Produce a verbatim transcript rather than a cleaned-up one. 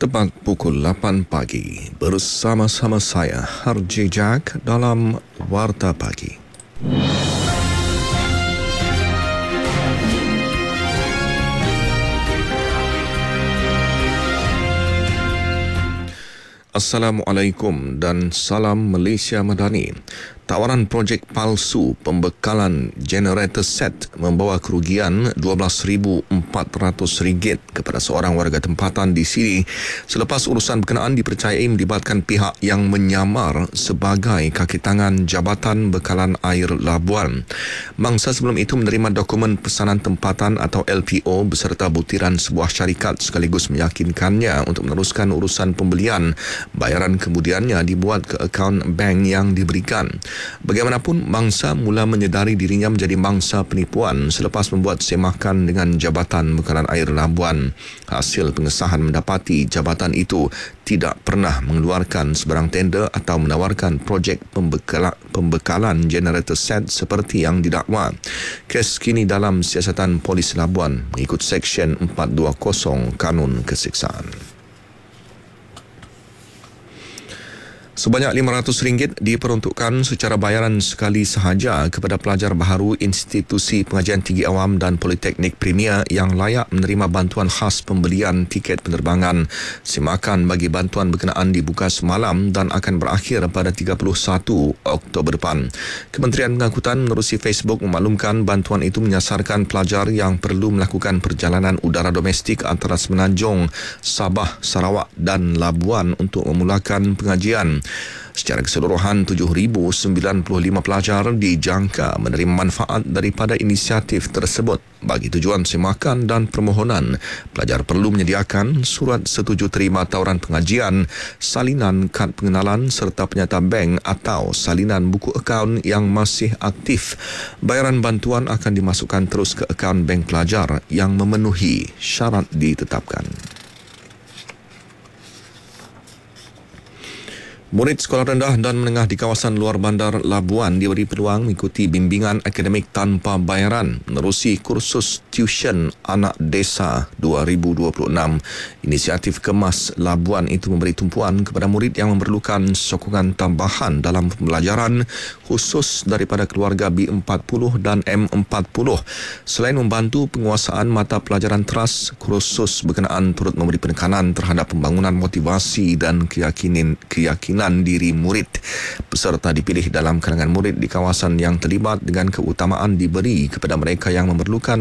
Tepat pukul lapan pagi, bersama-sama saya Harji Jack dalam Warta Pagi. Assalamualaikum dan salam Malaysia Madani. Tawaran projek palsu pembekalan generator set membawa kerugian dua belas ribu empat ratus ringgit kepada seorang warga tempatan di sini selepas urusan berkenaan dipercayai melibatkan pihak yang menyamar sebagai kaki tangan Jabatan Bekalan Air Labuan. Mangsa sebelum itu menerima dokumen pesanan tempatan atau L P O beserta butiran sebuah syarikat sekaligus meyakinkannya untuk meneruskan urusan pembelian. Bayaran kemudiannya dibuat ke akaun bank yang diberikan. Bagaimanapun, mangsa mula menyedari dirinya menjadi mangsa penipuan selepas membuat semakan dengan Jabatan Bekalan Air Labuan. Hasil pengesahan mendapati jabatan itu tidak pernah mengeluarkan sebarang tender atau menawarkan projek pembekala, pembekalan generator set seperti yang didakwa. Kes kini dalam siasatan Polis Labuan mengikut Seksyen empat dua kosong Kanun Keseksaan. Sebanyak lima ratus ringgit diperuntukkan secara bayaran sekali sahaja kepada pelajar baharu Institusi Pengajian Tinggi Awam dan Politeknik Premier yang layak menerima bantuan khas pembelian tiket penerbangan. Semakan bagi bantuan berkenaan dibuka semalam dan akan berakhir pada tiga puluh satu Oktober depan. Kementerian Pengangkutan menerusi Facebook memaklumkan bantuan itu menyasarkan pelajar yang perlu melakukan perjalanan udara domestik antara Semenanjung, Sabah, Sarawak dan Labuan untuk memulakan pengajian. Secara keseluruhan, tujuh ribu sembilan puluh lima pelajar dijangka menerima manfaat daripada inisiatif tersebut. Bagi tujuan semakan dan permohonan, pelajar perlu menyediakan surat setuju terima tawaran pengajian, salinan kad pengenalan serta penyata bank atau salinan buku akaun yang masih aktif. Bayaran bantuan akan dimasukkan terus ke akaun bank pelajar yang memenuhi syarat ditetapkan. Murid sekolah rendah dan menengah di kawasan luar bandar Labuan diberi peluang mengikuti bimbingan akademik tanpa bayaran menerusi kursus tuition anak desa dua ribu dua puluh enam. Inisiatif Kemas Labuan itu memberi tumpuan kepada murid yang memerlukan sokongan tambahan dalam pembelajaran khusus daripada keluarga B empat puluh dan M empat puluh. Selain membantu penguasaan mata pelajaran teras, kursus berkenaan turut memberi penekanan terhadap pembangunan motivasi dan keyakinan keyakinan diri murid. Peserta dipilih dalam kalangan murid di kawasan yang terlibat dengan keutamaan diberi kepada mereka yang memerlukan